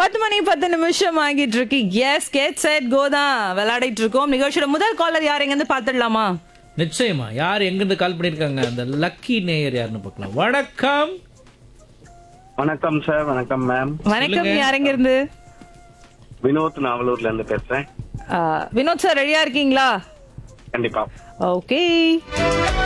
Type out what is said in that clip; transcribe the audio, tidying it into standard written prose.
10 மணி 10 நிமிஷம் ஆகிட்டு இருக்கு. எஸ் கெட் செட் கோ தான் விளையாடிட்டு இருக்கோம். நிகழ்ச்சியோட முதல் காலர் யார் எங்க இருந்து பாத்துடலாமா? நிச்சயமா யார் எங்கிருந்து கால் பண்ணிருக்காங்க அந்த லக்கி நேயர் யாருன்னு பார்க்கலாம். வணக்கம். வணக்கம் சார். வணக்கம் மேம். வணக்கம், யார் எங்க இருந்து? வினோத் நாவலூர்ல இருந்து பேசுறேன். வினோத் சார் ரெடியா இருக்கீங்களா? கண்டிப்பா. ஓகே.